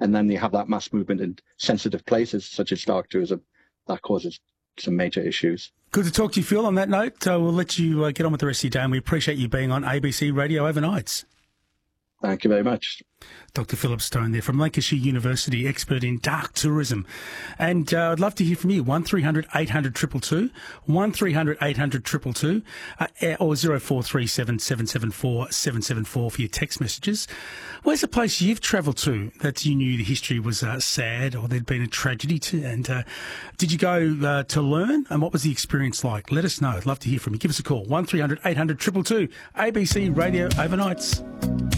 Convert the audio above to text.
And then you have that mass movement in sensitive places, such as dark tourism, that causes some major issues. Good to talk to you, Phil. On that note, we'll let you get on with the rest of your day, and we appreciate you being on ABC Radio Overnights. Thank you very much. Dr. Philip Stone there from Lancashire University, expert in dark tourism. And I'd love to hear from you. 1300 800 222, 1300 800 222, or 0437 774 774 for your text messages. Where's a place you've travelled to that you knew the history was sad or there'd been a tragedy to? And did you go to learn? And what was the experience like? Let us know. I'd love to hear from you. Give us a call. 1300 800 222, ABC Radio Overnights.